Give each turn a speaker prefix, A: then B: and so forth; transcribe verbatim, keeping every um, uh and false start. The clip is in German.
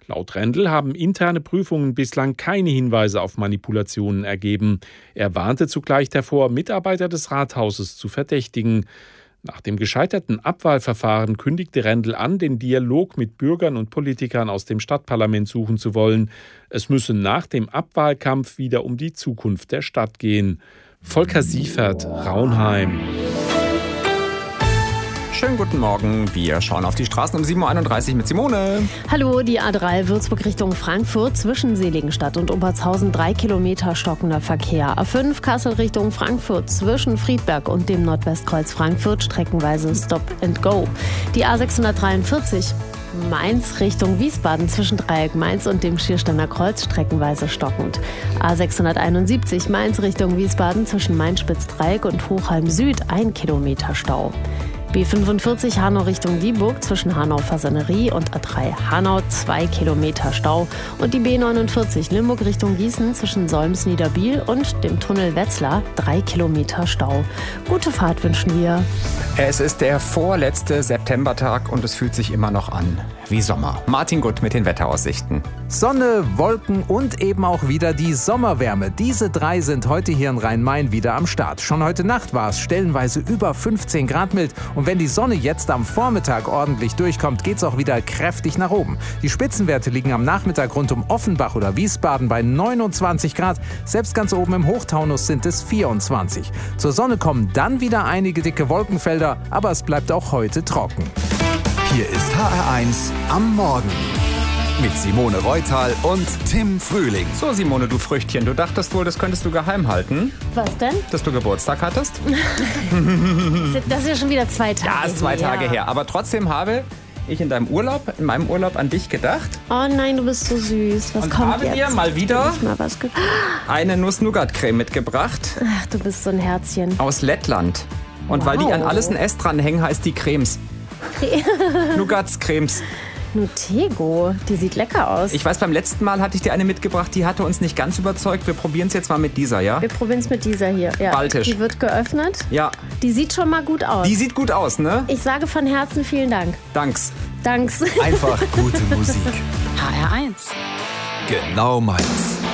A: Laut Rendel haben interne Prüfungen bislang keine Hinweise auf Manipulationen ergeben. Er warnte zugleich davor, Mitarbeiter des Rathauses zu verdächtigen. Nach dem gescheiterten Abwahlverfahren kündigte Rendel an, den Dialog mit Bürgern und Politikern aus dem Stadtparlament suchen zu wollen. Es müsse nach dem Abwahlkampf wieder um die Zukunft der Stadt gehen. Volker Siefert, Raunheim.
B: Schönen guten Morgen, wir schauen auf die Straßen um sieben Uhr einunddreißig mit Simone.
C: Hallo, die A drei Würzburg Richtung Frankfurt zwischen Seligenstadt und Obertshausen drei Kilometer stockender Verkehr. A fünf Kassel Richtung Frankfurt zwischen Friedberg und dem Nordwestkreuz Frankfurt streckenweise Stop and Go. Die A sechshundertdreiundvierzig Mainz Richtung Wiesbaden zwischen Dreieck Mainz und dem Schiersteiner Kreuz streckenweise stockend. A sechshunderteinundsiebzig Mainz Richtung Wiesbaden zwischen Mainz-Spitz-Dreieck und Hochheim Süd ein Kilometer Stau. B fünfundvierzig Hanau Richtung Dieburg zwischen Hanau-Fasanerie und A drei Hanau zwei Kilometer Stau. Und die B neunundvierzig Limburg Richtung Gießen zwischen Solms-Niederbiel und dem Tunnel Wetzlar drei Kilometer Stau. Gute Fahrt wünschen wir.
B: Es ist der vorletzte Septembertag und es fühlt sich immer noch an wie Sommer. Martin Gutt mit den Wetteraussichten.
D: Sonne, Wolken und eben auch wieder die Sommerwärme. Diese drei sind heute hier in Rhein-Main wieder am Start. Schon heute Nacht war es stellenweise über fünfzehn Grad mild. Und wenn die Sonne jetzt am Vormittag ordentlich durchkommt, geht es auch wieder kräftig nach oben. Die Spitzenwerte liegen am Nachmittag rund um Offenbach oder Wiesbaden bei neunundzwanzig Grad. Selbst ganz oben im Hochtaunus sind es vierundzwanzig. Zur Sonne kommen dann wieder einige dicke Wolkenfelder, aber es bleibt auch heute trocken.
E: Hier ist H R eins am Morgen mit Simone Reutal und Tim Frühling.
B: So Simone, du Früchtchen, du dachtest wohl, das könntest du geheim halten,
C: Was denn?
B: dass du Geburtstag hattest?
C: Das ist ja schon wieder zwei Tage
B: Ja, ist zwei
C: her.
B: Tage her. Aber trotzdem habe ich in deinem Urlaub, in meinem Urlaub an dich gedacht.
C: Oh nein, du bist so süß. Was
B: Und
C: kommt
B: habe
C: jetzt?
B: dir mal wieder
C: Ich mal was ge-
B: eine Nuss-Nougat-Creme mitgebracht
C: Ach, du bist so ein Herzchen.
B: aus Lettland. Und weil die an alles ein S dranhängen, heißt die Cremes. Nougats-Cremes.
C: Nutego, die sieht lecker aus.
B: Ich weiß, beim letzten Mal hatte ich dir eine mitgebracht, die hatte uns nicht ganz überzeugt. Wir probieren es jetzt mal mit dieser, ja?
C: Wir probieren es mit dieser hier. Ja.
B: Baltisch.
C: Die wird geöffnet.
B: Ja,
C: Die sieht schon mal gut aus.
B: die sieht gut aus, ne?
C: Ich sage von Herzen vielen Dank.
B: Danks.
C: Danks.
E: Einfach gute Musik.
F: H R eins.
E: Genau meins.